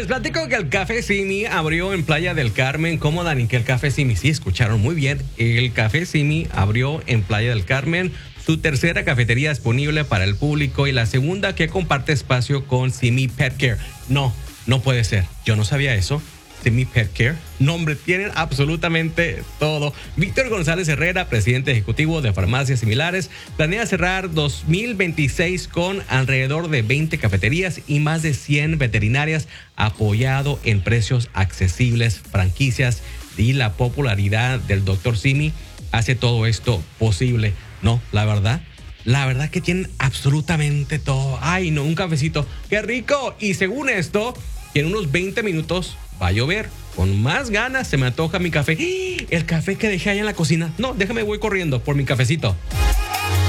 Les platico que el Café Simi abrió en Playa del Carmen. ¿Cómo, Dani? Que el Café Simi, sí, escucharon muy bien. El Café Simi abrió en Playa del Carmen su tercera cafetería disponible para el público y la segunda que comparte espacio con Simi Pet Care. No puede ser. Yo no sabía eso. Simi Pet Care. Nombre, tienen absolutamente todo. Víctor González Herrera, presidente ejecutivo de Farmacias Similares, planea cerrar 2026 con alrededor de 20 cafeterías y más de 100 veterinarias, apoyado en precios accesibles, franquicias y la popularidad del Dr. Simi hace todo esto posible. No, la verdad que tienen absolutamente todo. Ay, no, un cafecito. ¡Qué rico! Y según esto, en unos 20 minutos va a llover. Con más ganas se me antoja mi café. ¡Ah! El café que dejé allá en la cocina. No, déjame, voy corriendo por mi cafecito.